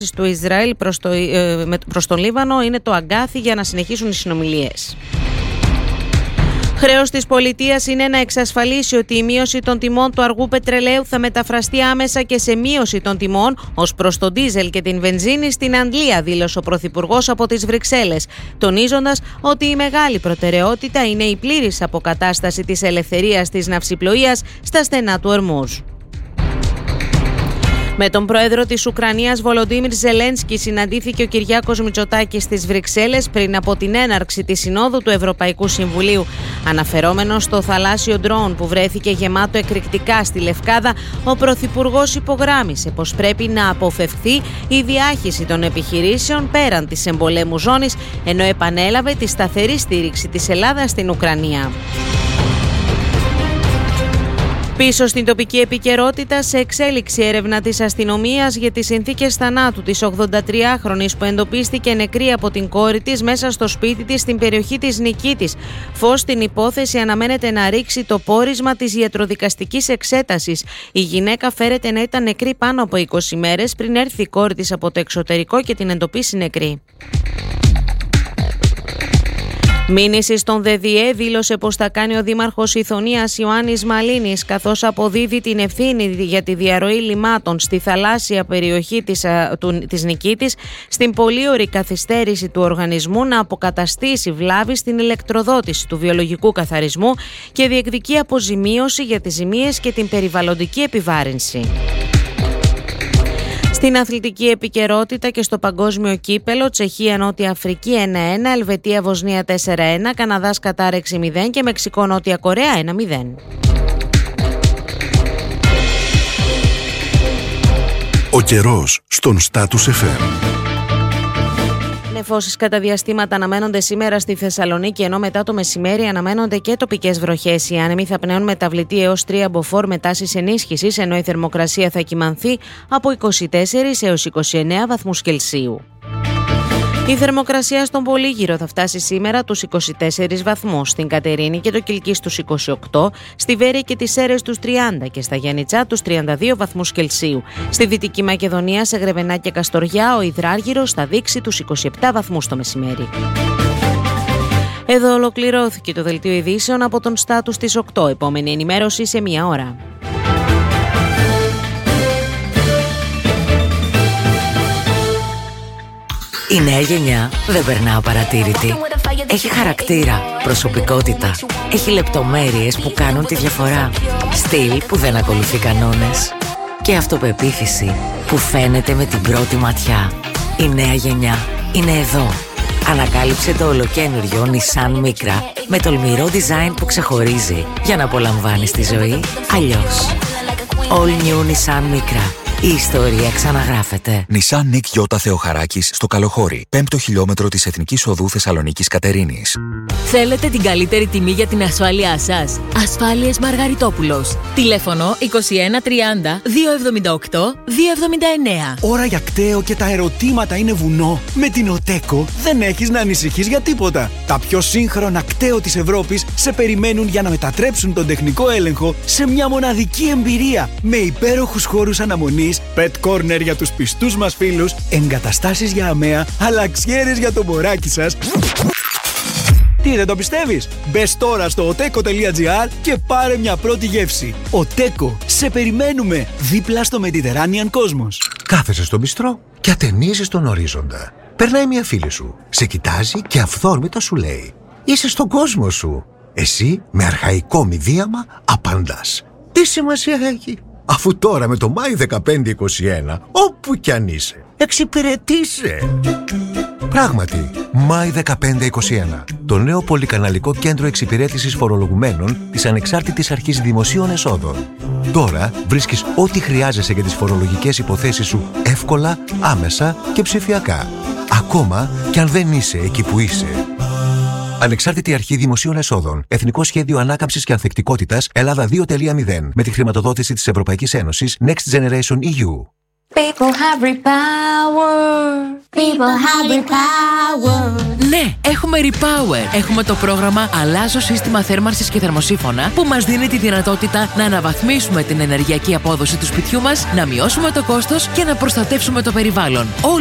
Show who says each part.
Speaker 1: του Ισραήλ προς το Λίβανο είναι το αγκάθι για να συνεχίσουν οι συνομιλίες. Χρέος της πολιτείας είναι να εξασφαλίσει ότι η μείωση των τιμών του αργού πετρελαίου θα μεταφραστεί άμεσα και σε μείωση των τιμών ως προς τον ντίζελ και την βενζίνη στην Αγγλία, δήλωσε ο Πρωθυπουργός από τις Βρυξέλλες, τονίζοντας ότι η μεγάλη προτεραιότητα είναι η πλήρης αποκατάσταση της ελευθερίας της ναυσιπλοείας στα στενά του Ορμούζ. Με τον πρόεδρο της Ουκρανίας Βολοντίμιρ Ζελένσκι συναντήθηκε ο Κυριάκος Μητσοτάκης στις Βρυξέλλες πριν από την έναρξη της Συνόδου του Ευρωπαϊκού Συμβουλίου. Αναφερόμενος στο θαλάσσιο ντρόουν που βρέθηκε γεμάτο εκρηκτικά στη Λευκάδα, ο Πρωθυπουργός υπογράμμισε πως πρέπει να αποφευχθεί η διάχυση των επιχειρήσεων πέραν της εμπολέμου ζώνης, ενώ επανέλαβε τη σταθερή στήριξη της Ελλάδας στην Ουκρανία. Πίσω στην τοπική επικαιρότητα, σε εξέλιξη έρευνα της αστυνομίας για τις συνθήκες θανάτου της 83χρονης που εντοπίστηκε νεκρή από την κόρη της μέσα στο σπίτι της στην περιοχή της Νικήτης. Φως στην υπόθεση αναμένεται να ρίξει το πόρισμα της ιατροδικαστικής εξέτασης. Η γυναίκα φέρεται να ήταν νεκρή πάνω από 20 μέρες πριν έρθει η κόρη της από το εξωτερικό και την εντοπίσει νεκρή. Μήνυση στον ΔΔΕ δήλωσε πως θα κάνει ο Δήμαρχος Ιθωνίας Ιωάννης Μαλίνης, καθώς αποδίδει την ευθύνη για τη διαρροή λιμάτων στη θαλάσσια περιοχή της Νικήτης στην πολύωρη καθυστέρηση του οργανισμού να αποκαταστήσει βλάβη στην ηλεκτροδότηση του βιολογικού καθαρισμού και διεκδικεί αποζημίωση για τις ζημίες και την περιβαλλοντική επιβάρυνση. Στην αθλητική επικαιρότητα και στο παγκόσμιο κύπελο, Τσεχία-Νότια Αφρική 1-1, Ελβετία-Βοσνία 4-1, Καναδάς-Κατάρ 6-0 και Μεξικό-Νότια Κορέα 1-0.
Speaker 2: Ο καιρός στον Status FM.
Speaker 1: Νεφώσεις κατά διαστήματα αναμένονται σήμερα στη Θεσσαλονίκη, ενώ μετά το μεσημέρι αναμένονται και τοπικές βροχές. Οι άνεμοι θα πνέουν μεταβλητή έως 3 μποφόρ με τάσεις ενίσχυσης, ενώ η θερμοκρασία θα κυμανθεί από 24 έως 29 βαθμούς Κελσίου. Η θερμοκρασία στον Πολύγυρο θα φτάσει σήμερα τους 24 βαθμούς, στην Κατερίνη και το Κιλκί στους 28, στη Βέρεια και τις Σέρρες τους 30 και στα Γιαννιτσά τους 32 βαθμούς Κελσίου. Στη Δυτική Μακεδονία, σε Γρεβενά και Καστοριά, ο Υδράργυρος θα δείξει τους 27 βαθμούς το μεσημέρι. Εδώ ολοκληρώθηκε το δελτίο ειδήσεων από τον Status της 8. Επόμενη ενημέρωση σε 1 ώρα.
Speaker 3: Η νέα γενιά δεν περνά απαρατήρητη. Έχει χαρακτήρα, προσωπικότητα. Έχει λεπτομέρειες που κάνουν τη διαφορά. Στυλ που δεν ακολουθεί κανόνες. Και αυτοπεποίθηση που φαίνεται με την πρώτη ματιά. Η νέα γενιά είναι εδώ. Ανακάλυψε το ολοκαίνουργιο Nissan Micra με τολμηρό design που ξεχωρίζει για να απολαμβάνεις τη ζωή αλλιώς. All new Nissan Micra. Η ιστορία ξαναγράφεται.
Speaker 4: Νισάν Νικ Γιώτα Θεοχαράκης στο Καλοχώρι, 5ο χιλιόμετρο της Εθνικής Οδού Θεσσαλονίκης Κατερίνης.
Speaker 5: Θέλετε την καλύτερη τιμή για την ασφάλειά σας? Ασφάλειες Μαργαριτόπουλος. Τηλέφωνο 21 30 278 279.
Speaker 6: Ώρα για κταίο και τα ερωτήματα είναι βουνό. Με την Οτέκο δεν έχεις να ανησυχείς για τίποτα. Τα πιο σύγχρονα κταίο της Ευρώπης σε περιμένουν για να μετατρέψουν τον τεχνικό έλεγχο σε μια μοναδική εμπειρία. Με υπέροχους χώρους αναμονής, pet corner για τους πιστούς μας φίλους, εγκαταστάσεις για αμαία, αλλαξιέρες για το μωράκι σας. Τι, δεν το πιστεύεις? Μπες τώρα στο oteco.gr και πάρε μια πρώτη γεύση. Οτέκο, σε περιμένουμε δίπλα στο Mediterranean Cosmos.
Speaker 7: Κάθεσαι στο μπιστρό και ατενίζεις τον ορίζοντα. Περνάει μια φίλη σου, σε κοιτάζει και αυθόρμητα σου λέει: είσαι στον κόσμο σου. Εσύ με αρχαϊκό μηδίαμα απαντάς: τι σημασία έχει? Αφού τώρα με το Μάη 1521, όπου κι αν είσαι, εξυπηρετήσε. Πράγματι, Μάη 1521, το νέο πολυκαναλικό κέντρο εξυπηρέτησης φορολογουμένων της Ανεξάρτητης Αρχής Δημοσίων Εσόδων. Τώρα βρίσκεις ό,τι χρειάζεσαι για τις φορολογικές υποθέσεις σου εύκολα, άμεσα και ψηφιακά. Ακόμα κι αν δεν είσαι εκεί που είσαι. Ανεξάρτητη Αρχή Δημοσίων Εσόδων. Εθνικό Σχέδιο Ανάκαμψης και Ανθεκτικότητας Ελλάδα 2.0. Με τη χρηματοδότηση της Ευρωπαϊκής Ένωσης Next Generation EU.
Speaker 8: People have real power. people have repower.
Speaker 5: Ναι, έχουμε Repower. Έχουμε το πρόγραμμα Αλλάζω σύστημα θέρμανσης και θερμοσύφωνα που μας δίνει τη δυνατότητα να αναβαθμίσουμε την ενεργειακή απόδοση του σπιτιού μας, να μειώσουμε το κόστος και να προστατεύσουμε το περιβάλλον.